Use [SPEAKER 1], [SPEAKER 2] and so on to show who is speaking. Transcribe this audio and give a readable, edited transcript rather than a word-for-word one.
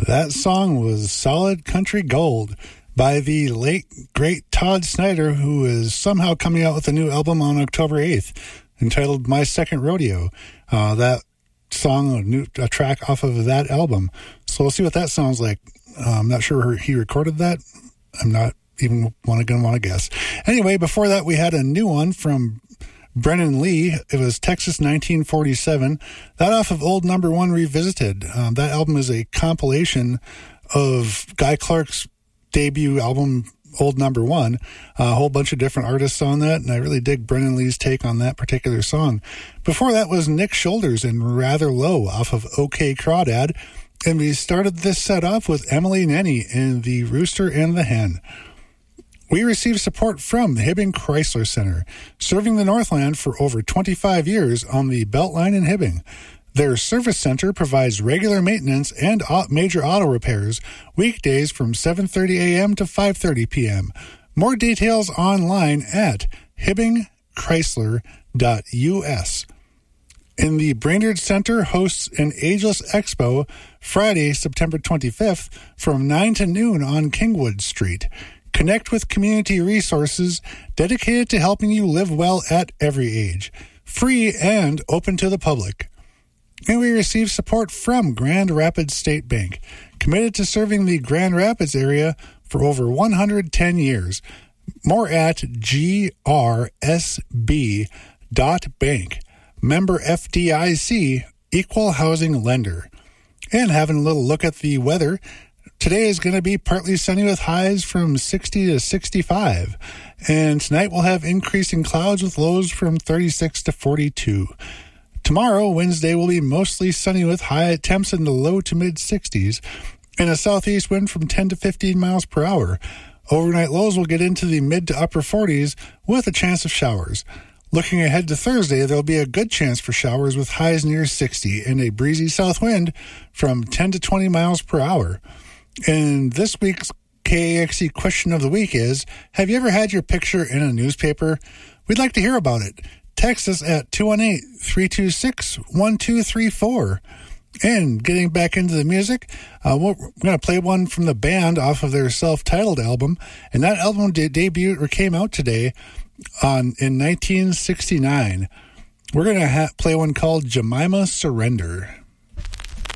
[SPEAKER 1] That song was Solid Country Gold by the late, great Todd Snyder, who is somehow coming out with a new album on October 8th entitled My Second Rodeo. That song, a track off of that album. So we'll see what that sounds like. I'm not sure he recorded that. I'm not even going to want to guess. Anyway, before that, we had a new one from Brennan Lee. It was Texas 1947. That off of Old Number One Revisited. That album is a compilation of Guy Clark's debut album, Old Number One. A whole bunch of different artists on that, and I really dig Brennan Lee's take on that particular song. Before that was Nick Shoulders and Rather Low off of OK Crawdad. And we started this set off with Emily Nenny in The Rooster and the Hen. We received support from the Hibbing Chrysler Center, serving the Northland for over 25 years on the Beltline in Hibbing. Their service center provides regular maintenance and major auto repairs, weekdays from 7:30 a.m. to 5:30 p.m. More details online at hibbingchrysler.us. And the Brainerd Center hosts an Ageless Expo Friday, September 25th from 9 to noon on Kingwood Street. Connect with community resources dedicated to helping you live well at every age. Free and open to the public. And we receive support from Grand Rapids State Bank, committed to serving the Grand Rapids area for over 110 years. More at grsb.bank. Member FDIC, equal housing lender. And having a little look at the weather, today is going to be partly sunny with highs from 60 to 65. And tonight we'll have increasing clouds with lows from 36 to 42. Tomorrow, Wednesday, will be mostly sunny with high temps in the low to mid 60s and a southeast wind from 10 to 15 miles per hour. Overnight lows will get into the mid to upper 40s with a chance of showers. Looking ahead to Thursday, there'll be a good chance for showers with highs near 60 and a breezy south wind from 10 to 20 miles per hour. And this week's KAXE question of the week is, have you ever had your picture in a newspaper? We'd like to hear about it. Text us at 218-326-1234. And getting back into the music, we're going to play one from the band off of their self-titled album. And that album debuted or came out today in 1969. We're going to play one called Jemima Surrender.